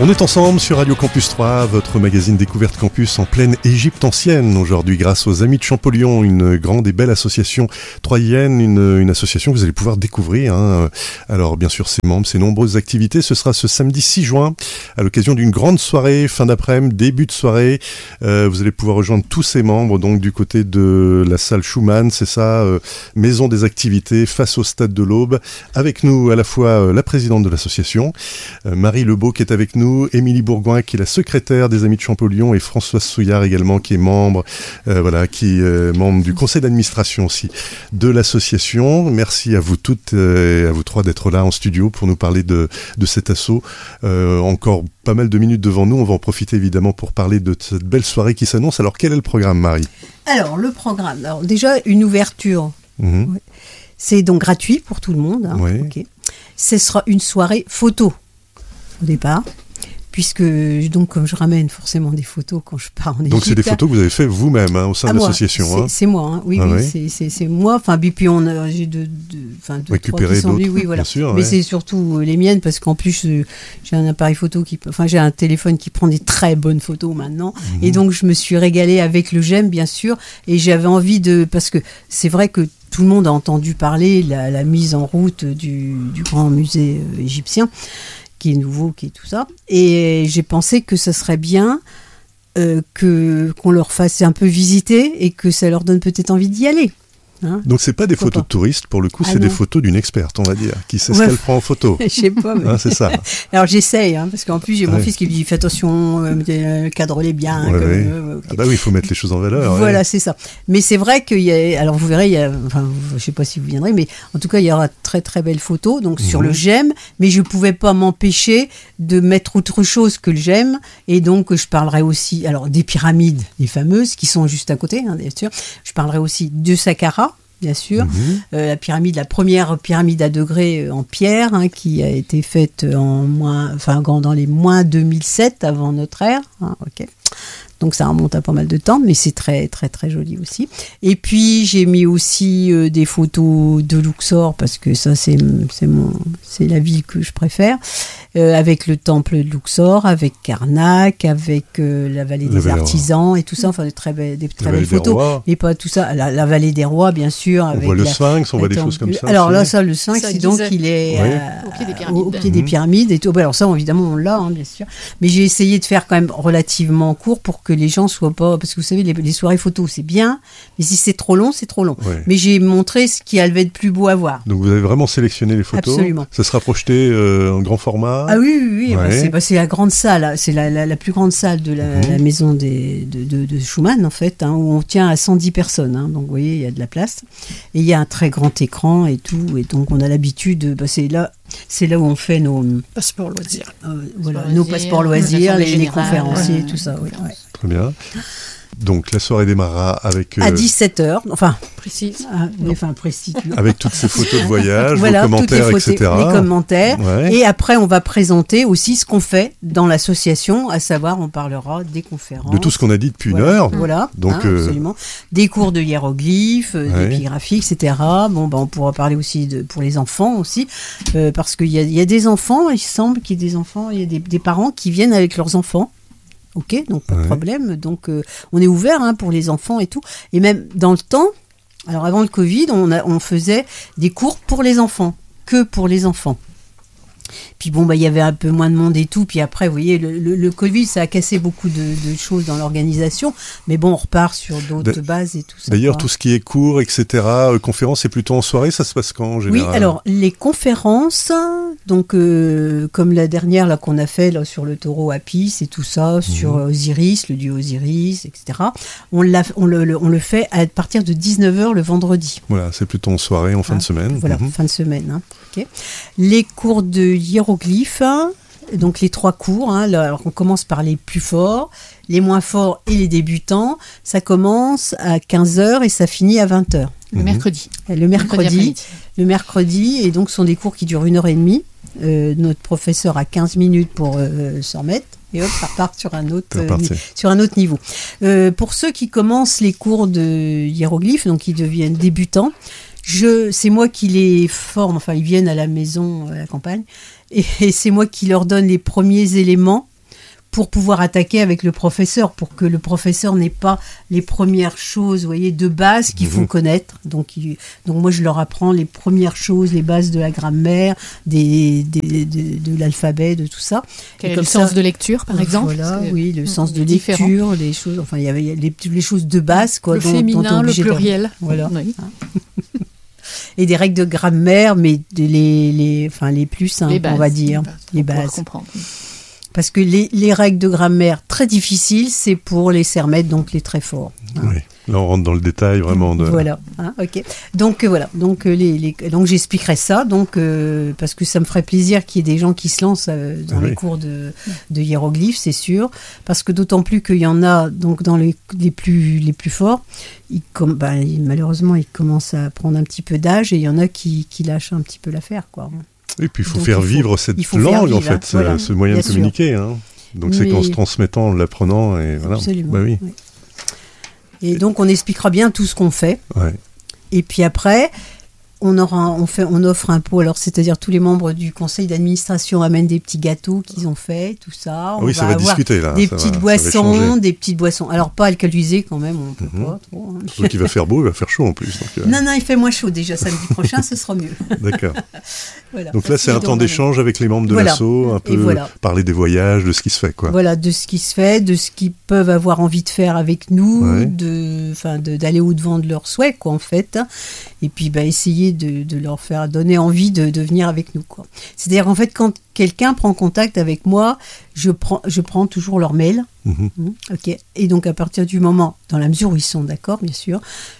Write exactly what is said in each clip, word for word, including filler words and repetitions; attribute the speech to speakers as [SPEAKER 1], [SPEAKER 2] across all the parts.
[SPEAKER 1] On est ensemble sur Radio Campus trois, votre magazine Découverte Campus en pleine Égypte ancienne. Aujourd'hui, grâce aux Amis de Champollion, une grande et belle association troyenne, une, une association que vous allez pouvoir découvrir. Hein. Alors, bien sûr, ses membres, ses nombreuses activités. Ce sera ce samedi six juin, à l'occasion d'une grande soirée, fin d'après-midi, début de soirée. Euh, vous allez pouvoir rejoindre tous ses membres, donc du côté de la salle Schumann, c'est ça, euh, maison des activités, face au stade de l'Aube. Avec nous, à la fois euh, la présidente de l'association, euh, Marie Lebeau, qui est avec nous, Émilie Bourgoin qui est la secrétaire des Amis de Champollion et Françoise Souillard également qui est membre, euh, voilà, qui est euh, membre du conseil d'administration aussi de l'association. Merci à vous toutes euh, et à vous trois d'être là en studio pour nous parler de, de cet assaut. Euh, encore pas mal de minutes devant nous, on va en profiter évidemment pour parler de cette belle soirée qui s'annonce. Alors quel est le programme, Marie ?
[SPEAKER 2] Alors le programme, alors déjà une ouverture, mmh. ouais. C'est donc gratuit pour tout le monde. Hein.
[SPEAKER 1] Ouais.
[SPEAKER 2] Okay. Ce sera une soirée photo au départ. Puisque, donc, comme je ramène forcément des photos quand je pars en Égypte.
[SPEAKER 1] Donc, c'est des photos que vous avez faites vous-même, hein, au sein
[SPEAKER 2] ah,
[SPEAKER 1] de
[SPEAKER 2] moi,
[SPEAKER 1] l'association.
[SPEAKER 2] C'est,
[SPEAKER 1] hein.
[SPEAKER 2] c'est moi, hein. oui,
[SPEAKER 1] ah,
[SPEAKER 2] oui,
[SPEAKER 1] ouais.
[SPEAKER 2] c'est, c'est, c'est moi. Enfin, puis on a, j'ai deux, deux, enfin, deux,
[SPEAKER 1] récupéré
[SPEAKER 2] trois qui sont
[SPEAKER 1] d'autres,
[SPEAKER 2] venus, oui, voilà.
[SPEAKER 1] bien sûr.
[SPEAKER 2] Mais
[SPEAKER 1] ouais.
[SPEAKER 2] c'est surtout les miennes, parce qu'en plus, euh, j'ai un appareil photo qui, enfin, j'ai un téléphone qui prend des très bonnes photos maintenant. Mmh. Et donc, je me suis régalée avec le GEM, bien sûr. Et j'avais envie de, parce que c'est vrai que tout le monde a entendu parler la, la mise en route du, du grand musée euh, égyptien, qui est nouveau, qui est tout ça. Et j'ai pensé que ce serait bien euh, que, qu'on leur fasse un peu visiter et que ça leur donne peut-être envie d'y aller. Hein,
[SPEAKER 1] donc c'est pas des photos pas. de touristes, pour le coup, ah c'est non. des photos d'une experte, on va dire, qui sait ouais. ce qu'elle prend en photo.
[SPEAKER 2] Je sais pas. Mais...
[SPEAKER 1] hein, c'est ça.
[SPEAKER 2] Alors j'essaye, hein, parce qu'en plus j'ai mon ouais. fils qui me dit fais attention, euh, cadre-les bien.
[SPEAKER 1] Ouais,
[SPEAKER 2] comme,
[SPEAKER 1] ouais.
[SPEAKER 2] Euh, okay.
[SPEAKER 1] Ah bah oui, il faut mettre les choses en valeur.
[SPEAKER 2] Voilà,
[SPEAKER 1] ouais.
[SPEAKER 2] c'est ça. Mais c'est vrai qu'il y a, alors vous verrez, il y a, enfin, je sais pas si vous viendrez, mais en tout cas il y aura très très belles photos, donc mmh. sur le GEM, mais je pouvais pas m'empêcher de mettre autre chose que le GEM, et donc je parlerai aussi, alors des pyramides, les fameuses, qui sont juste à côté, hein, bien sûr. Je parlerai aussi de Saqqara. Bien sûr, mmh. euh, la pyramide, la première pyramide à degrés en pierre, hein, qui a été faite en moins, enfin dans les moins deux mille sept avant notre ère. Hein, ok. Donc ça remonte à pas mal de temps, mais c'est très très très joli aussi. Et puis j'ai mis aussi euh, des photos de Luxor parce que ça c'est c'est mon c'est la ville que je préfère, euh, avec le temple de Luxor, avec Karnak, avec euh, la vallée des la artisans et tout ça, enfin des très belles des très belles photos. Mais pas tout ça, la, la vallée des rois bien sûr.
[SPEAKER 1] On
[SPEAKER 2] avec
[SPEAKER 1] voit le
[SPEAKER 2] la,
[SPEAKER 1] Sphinx, on voit des choses comme ça.
[SPEAKER 2] Alors
[SPEAKER 1] aussi.
[SPEAKER 2] là ça le Sphinx, c'est donc il est
[SPEAKER 3] ouais.
[SPEAKER 2] euh,
[SPEAKER 3] au pied des pyramides.
[SPEAKER 2] Au, au pied mmh. des pyramides et tout. Alors ça évidemment on l'a hein, bien sûr. Mais j'ai essayé de faire quand même relativement court pour que les gens soient pas, parce que vous savez les, les soirées photos c'est bien, mais si c'est trop long c'est trop long.
[SPEAKER 1] Ouais.
[SPEAKER 2] Mais j'ai montré ce qui avait de plus beau à voir.
[SPEAKER 1] Donc vous avez vraiment sélectionné les photos.
[SPEAKER 2] Absolument.
[SPEAKER 1] Ça sera projeté euh, en grand format.
[SPEAKER 2] Ah oui oui, oui.
[SPEAKER 1] Ouais.
[SPEAKER 2] Bah, c'est, bah, c'est la grande salle, c'est la, la, la plus grande salle de la, mmh. la maison des, de, de, de Schumann en fait, hein, où on tient à cent dix personnes. Hein, donc vous voyez il y a de la place et il y a un très grand écran et tout, et donc on a l'habitude, bah, c'est là. C'est là où on fait nos
[SPEAKER 3] passeports loisirs,
[SPEAKER 2] euh, voilà, loisirs, nos passeports loisirs, les, les conférenciers,
[SPEAKER 3] ouais.
[SPEAKER 2] tout ça. Oui, ouais.
[SPEAKER 1] Très bien. Donc la soirée démarrera avec... Euh...
[SPEAKER 2] à dix-sept heures, enfin...
[SPEAKER 3] Précise.
[SPEAKER 2] Ah, mais, enfin, précis.
[SPEAKER 1] Avec toutes ces photos de voyage,
[SPEAKER 2] voilà,
[SPEAKER 1] vos commentaires,
[SPEAKER 2] toutes les photos,
[SPEAKER 1] et cetera.
[SPEAKER 2] Les commentaires.
[SPEAKER 1] Ouais.
[SPEAKER 2] Et après, on va présenter aussi ce qu'on fait dans l'association, à savoir, on parlera des conférences.
[SPEAKER 1] De tout ce qu'on a dit depuis
[SPEAKER 2] voilà,
[SPEAKER 1] une heure.
[SPEAKER 2] Voilà,
[SPEAKER 1] donc,
[SPEAKER 2] hein,
[SPEAKER 1] euh...
[SPEAKER 2] absolument. Des cours de hiéroglyphes, ouais. d'épigraphie, et cetera. Bon, ben, on pourra parler aussi de, pour les enfants aussi, euh, parce qu'il y a, il y a des enfants, il semble qu'il y ait des enfants, il y a des, des parents qui viennent avec leurs enfants. Ok, donc pas de ouais. problème. Donc euh, on est ouvert hein, pour les enfants et tout. Et même dans le temps, alors avant le Covid, on, a, on faisait des cours pour les enfants, que pour les enfants. Puis bon, bah il y avait un peu moins de monde et tout. Puis après, vous voyez, le, le, le Covid, ça a cassé beaucoup de, de choses dans l'organisation. Mais bon, on repart sur d'autres de, bases et tout ça.
[SPEAKER 1] D'ailleurs,
[SPEAKER 2] quoi.
[SPEAKER 1] Tout ce qui est cours, et cetera, euh, conférences, c'est plutôt en soirée. Ça se passe quand en général ?
[SPEAKER 2] Oui, alors les conférences, donc euh, comme la dernière là qu'on a fait là sur le taureau Apis et tout ça, mmh. sur Osiris, le dieu Osiris, et cetera. On, l'a, on, le, le, on le fait à partir de dix-neuf heures le vendredi.
[SPEAKER 1] Voilà, c'est plutôt en soirée, en fin
[SPEAKER 2] ah,
[SPEAKER 1] de semaine.
[SPEAKER 2] Voilà,
[SPEAKER 1] mmh.
[SPEAKER 2] fin de semaine. Hein. Okay. Les cours de hiéroglyphes, donc les trois cours, hein, là, alors on commence par les plus forts, les moins forts et les débutants. Ça commence à quinze heures et ça finit à vingt heures.
[SPEAKER 3] Le mmh. mercredi.
[SPEAKER 2] Le mercredi, mercredi le mercredi, et donc ce sont des cours qui durent une heure et demie. Euh, notre professeur a quinze minutes pour euh, s'en mettre. Et hop, ça repart sur un autre, euh, ni- sur un autre niveau. Euh, pour ceux qui commencent les cours de hiéroglyphes, donc qui deviennent débutants, je, c'est moi qui les forme, enfin ils viennent à la maison, à la campagne, et, et c'est moi qui leur donne les premiers éléments pour pouvoir attaquer avec le professeur, pour que le professeur n'ait pas les premières choses, vous voyez, de base qu'il faut mmh. connaître. Donc, il, donc moi, je leur apprends les premières choses, les bases de la grammaire, des, des, de, de l'alphabet, de tout ça.
[SPEAKER 3] Quel est le sens de lecture, par exemple?
[SPEAKER 2] Voilà, oui, le sens de lecture, différent. les choses, enfin, il y avait les, les choses de base, quoi.
[SPEAKER 3] Le
[SPEAKER 2] dont,
[SPEAKER 3] féminin,
[SPEAKER 2] dont
[SPEAKER 3] le pluriel.
[SPEAKER 2] De... Voilà. Oui. Et des règles de grammaire, mais les, les, enfin, les plus simples, les bases, on va dire. Les bases. Les bases.
[SPEAKER 3] Comprendre.
[SPEAKER 2] Parce que les, les règles de grammaire très difficiles, c'est pour les cermettes, donc les très forts. Hein.
[SPEAKER 1] Oui, là on rentre dans le détail vraiment. De...
[SPEAKER 2] Voilà, hein, ok. Donc euh, voilà, donc, euh, les, les, donc j'expliquerai ça, donc, euh, parce que ça me ferait plaisir qu'il y ait des gens qui se lancent euh, dans oui. les cours de, de hiéroglyphes, c'est sûr. Parce que d'autant plus qu'il y en a donc, dans les, les, plus, les plus forts, ils, comme, bah, ils, malheureusement ils commencent à prendre un petit peu d'âge et il y en a qui, qui lâchent un petit peu l'affaire, quoi.
[SPEAKER 1] Et puis il faut Donc, faire il faut, vivre cette langue, vivre, en fait, ce, voilà, ce moyen de communiquer. Hein. Donc Mais... c'est qu'en se transmettant, en l'apprenant, et voilà.
[SPEAKER 2] Absolument.
[SPEAKER 1] Bah oui.
[SPEAKER 2] Oui. Et donc on expliquera bien tout ce qu'on fait.
[SPEAKER 1] Ouais.
[SPEAKER 2] Et puis après, on, aura, on, fait, on offre un pot, alors c'est-à-dire tous les membres du conseil d'administration amènent des petits gâteaux qu'ils ont faits, tout ça. On
[SPEAKER 1] oui,
[SPEAKER 2] va
[SPEAKER 1] ça va
[SPEAKER 2] avoir
[SPEAKER 1] discuter là.
[SPEAKER 2] Des
[SPEAKER 1] ça
[SPEAKER 2] petites
[SPEAKER 1] va,
[SPEAKER 2] boissons, des petites boissons. Alors pas alcoolisées quand même, on peut
[SPEAKER 1] mm-hmm.
[SPEAKER 2] pas trop. Hein.
[SPEAKER 1] Surtout qu'il va faire beau, il va faire chaud en plus. Donc, euh...
[SPEAKER 2] Non, non, il fait moins chaud déjà samedi prochain, ce sera mieux.
[SPEAKER 1] D'accord. Voilà. Donc là, c'est un temps d'échange avec les membres de voilà. l'asso, un peu voilà. parler des voyages, de ce qui se fait, quoi.
[SPEAKER 2] Voilà, de ce qui se fait, de ce qu'ils peuvent avoir envie de faire avec nous, ouais. de, enfin, de, d'aller au-devant de leurs souhaits, quoi, en fait. Et puis, bah, essayer de, de leur faire donner envie de, de venir avec nous, quoi. C'est-à-dire, en fait, quand quelqu'un prend contact avec moi, je prends, je prends toujours leur mail. Mm-hmm. Mmh, ok. Et donc, à partir du moment, dans la mesure où ils sont d'accord, bien sûr,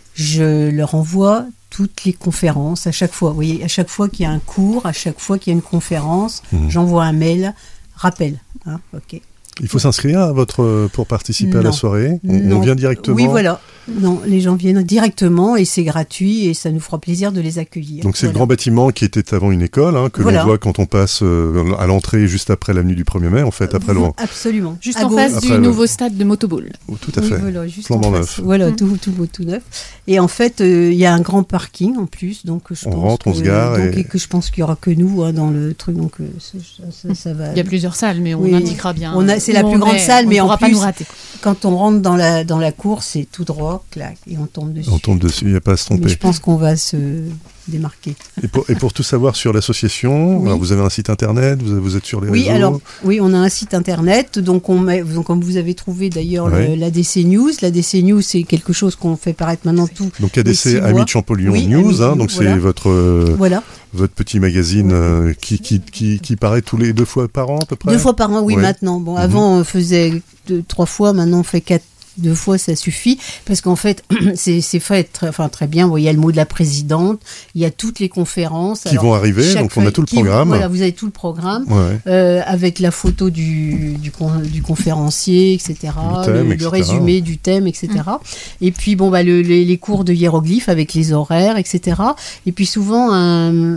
[SPEAKER 2] je leur envoie toutes les conférences à chaque fois. Vous voyez, à chaque fois qu'il y a un cours, à chaque fois qu'il y a une conférence, mmh. j'envoie un mail, rappel. Hein, ok.
[SPEAKER 1] Il faut s'inscrire à votre, pour participer non. à la soirée. On, on vient directement.
[SPEAKER 2] Oui, voilà. Non, les gens viennent directement et c'est gratuit et ça nous fera plaisir de les accueillir.
[SPEAKER 1] Donc c'est
[SPEAKER 2] voilà.
[SPEAKER 1] le grand bâtiment qui était avant une école, hein, que voilà. l'on voit quand on passe euh, à l'entrée juste après l'avenue du premier mai, en fait, après le...
[SPEAKER 2] Absolument.
[SPEAKER 3] Juste à en face du le... nouveau stade de Motoball.
[SPEAKER 1] Oh, tout à fait.
[SPEAKER 2] Oui, voilà, juste
[SPEAKER 1] flambant
[SPEAKER 2] en
[SPEAKER 1] neuf.
[SPEAKER 2] Voilà, mmh. tout, tout beau, tout neuf. Et en fait, il euh, y a un grand parking en plus, donc je
[SPEAKER 1] on
[SPEAKER 2] pense
[SPEAKER 1] rentre,
[SPEAKER 2] que,
[SPEAKER 1] on se gare.
[SPEAKER 2] Donc,
[SPEAKER 1] et...
[SPEAKER 2] et que je pense qu'il y aura que nous hein, dans le truc, donc euh, ça, ça, ça va...
[SPEAKER 3] Il y a plusieurs salles, mais on oui. indiquera bien.
[SPEAKER 2] On a, c'est la plus grande est, salle, mais en
[SPEAKER 3] pas
[SPEAKER 2] plus,
[SPEAKER 3] nous rater.
[SPEAKER 2] Quand on rentre dans la, dans la cour, c'est tout droit, clac, et on tombe dessus.
[SPEAKER 1] On tombe dessus, il n'y a pas à se tromper.
[SPEAKER 2] Mais je pense qu'on va se démarquer.
[SPEAKER 1] Et pour, et pour tout savoir sur l'association, oui. alors vous avez un site internet, vous, vous êtes sur les
[SPEAKER 2] oui,
[SPEAKER 1] réseaux
[SPEAKER 2] alors, Oui, on a un site internet, donc, on met, donc comme vous avez trouvé d'ailleurs ouais. l'A D C News, l'A D C News c'est quelque chose qu'on fait paraître maintenant tout.
[SPEAKER 1] Donc A D C, Amis de Champollion oui, News, hein, donc voilà. c'est votre... Euh,
[SPEAKER 2] voilà.
[SPEAKER 1] Votre petit magazine oui. euh, qui, qui, qui, qui paraît tous les deux fois par an à peu près.
[SPEAKER 2] Deux fois par an, oui, ouais. maintenant. Bon, avant, mm-hmm. on faisait deux, trois fois, maintenant on fait quatre. Deux fois, ça suffit, parce qu'en fait, c'est, c'est fait très, enfin, très bien. Bon, il y a le mot de la présidente, il y a toutes les conférences.
[SPEAKER 1] Qui Alors, vont arriver, donc on a tout le programme.
[SPEAKER 2] Voilà, vous avez tout le programme,
[SPEAKER 1] ouais.
[SPEAKER 2] euh, avec la photo du, du, du conférencier, et cetera,
[SPEAKER 1] thème,
[SPEAKER 2] le,
[SPEAKER 1] et cetera.
[SPEAKER 2] le résumé du thème, et cetera. Mmh. Et puis, bon, bah, le, les, les cours de hiéroglyphes avec les horaires, et cetera. Et puis, souvent, un...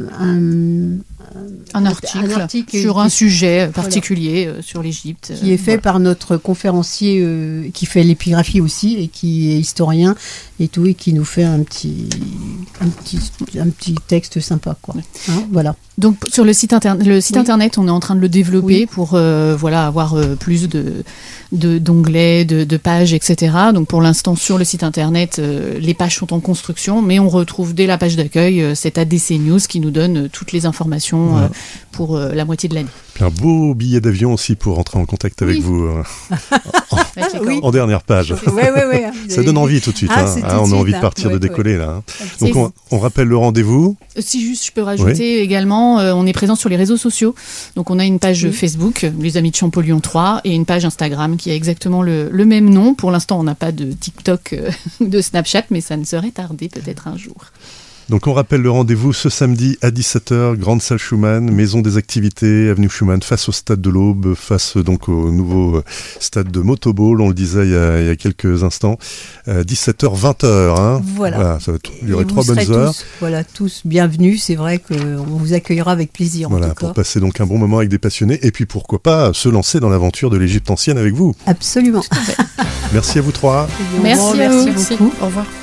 [SPEAKER 2] un
[SPEAKER 3] Un article, un article sur un sujet particulier voilà. euh, sur l'Égypte.
[SPEAKER 2] Qui est fait voilà. par notre conférencier euh, qui fait l'épigraphie aussi et qui est historien et tout et qui nous fait un petit, un petit, un petit texte sympa. Quoi. Hein, voilà.
[SPEAKER 3] Donc sur le site, inter- le site
[SPEAKER 2] oui.
[SPEAKER 3] internet, on est en train de le développer
[SPEAKER 2] oui.
[SPEAKER 3] pour euh, voilà, avoir euh, plus de, de, d'onglets, de, de pages, et cetera. Donc pour l'instant, sur le site internet, euh, les pages sont en construction, mais on retrouve dès la page d'accueil euh, cet A D C News qui nous donne euh, toutes les informations ouais. euh, pour euh, la moitié de l'année.
[SPEAKER 1] Un beau billet d'avion aussi pour entrer en contact avec oui. vous euh, en, oui. en dernière page.
[SPEAKER 2] Ouais, ouais, ouais.
[SPEAKER 1] Ça donne envie tout de suite.
[SPEAKER 2] Ah,
[SPEAKER 1] hein.
[SPEAKER 2] ah,
[SPEAKER 1] on a
[SPEAKER 2] suite,
[SPEAKER 1] envie de partir, ouais, de décoller. Ouais. Là. Hein. Donc on, on rappelle le rendez-vous.
[SPEAKER 3] Si juste je peux rajouter oui. également, euh, on est présent sur les réseaux sociaux. Donc on a une page oui. Facebook, Les Amis de Champollion trois, et une page Instagram qui a exactement le, le même nom. Pour l'instant, on n'a pas de TikTok, euh, de Snapchat, mais ça ne serait tardé peut-être un jour.
[SPEAKER 1] Donc on rappelle le rendez-vous ce samedi à dix-sept heures, Grande Salle Schumann, Maison des Activités, Avenue Schumann, face au Stade de l'Aube, face donc au nouveau stade de Motoball, on le disait il y a, il y a quelques instants, euh, dix-sept heures, vingt heures. Hein.
[SPEAKER 2] Voilà.
[SPEAKER 1] voilà. Ça va durer trois bonnes heures.
[SPEAKER 2] Tous, voilà, tous bienvenus, c'est vrai qu'on vous accueillera avec plaisir.
[SPEAKER 1] Voilà,
[SPEAKER 2] en tout
[SPEAKER 1] pour
[SPEAKER 2] cas.
[SPEAKER 1] passer donc un bon moment avec des passionnés, et puis pourquoi pas se lancer dans l'aventure de l'Égypte ancienne avec vous.
[SPEAKER 2] Absolument.
[SPEAKER 1] Merci à vous trois.
[SPEAKER 3] Merci,
[SPEAKER 2] bon,
[SPEAKER 3] à
[SPEAKER 2] merci
[SPEAKER 3] vous.
[SPEAKER 2] beaucoup.
[SPEAKER 3] Au revoir.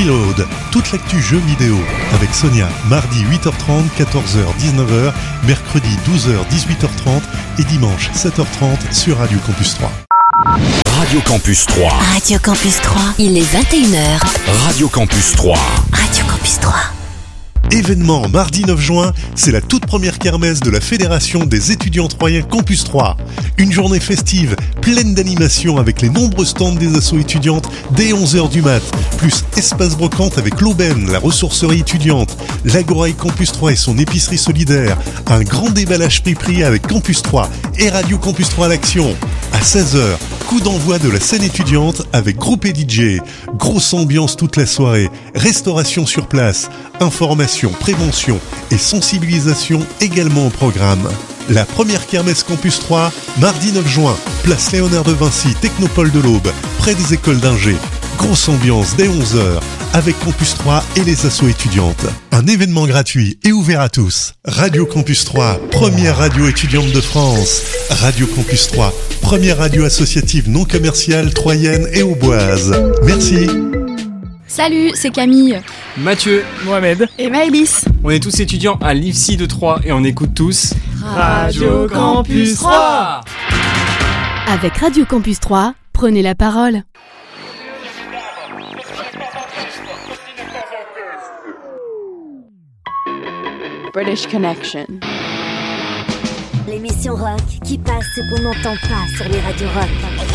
[SPEAKER 1] Reload, toute l'actu jeux vidéo avec Sonia, mardi huit heures trente, quatorze heures, dix-neuf heures, mercredi douze heures, dix-huit heures trente et dimanche sept heures trente sur Radio Campus trois.
[SPEAKER 4] Radio Campus trois.
[SPEAKER 5] Radio Campus trois, il est vingt et une heures.
[SPEAKER 4] Radio Campus trois.
[SPEAKER 5] Radio Campus trois.
[SPEAKER 1] Événement mardi neuf juin, c'est la toute première kermesse de la Fédération des étudiants troyens Campus trois. Une journée festive, pleine d'animation avec les nombreux stands des assos étudiantes dès onze heures du mat, plus espace brocante avec l'aubaine, la ressourcerie étudiante, l'Agora et Campus trois et son épicerie solidaire, un grand déballage prix-prix avec Campus trois et Radio Campus trois à l'action. À seize heures, coup d'envoi de la scène étudiante avec groupe et D J. Grosse ambiance toute la soirée, restauration sur place, information, prévention et sensibilisation également au programme. La première kermesse Campus trois, mardi neuf juin, place Léonard de Vinci, Technopole de l'Aube, près des écoles d'ingé. Grosse ambiance dès onze heures, avec Campus trois et les assos étudiantes. Un événement gratuit et ouvert à tous. Radio Campus trois, première radio étudiante de France. Radio Campus trois, première radio associative non commerciale troyenne et auboise. Merci.
[SPEAKER 6] Salut, c'est Camille,
[SPEAKER 7] Mathieu, Mohamed
[SPEAKER 6] et Maëlys.
[SPEAKER 7] On est tous étudiants à l'I F C de Troyes et on écoute tous
[SPEAKER 6] Radio Campus trois.
[SPEAKER 5] Avec Radio Campus trois, prenez la parole.
[SPEAKER 6] British Connection.
[SPEAKER 8] L'émission rock qui passe ce qu'on n'entend pas sur les radios rock.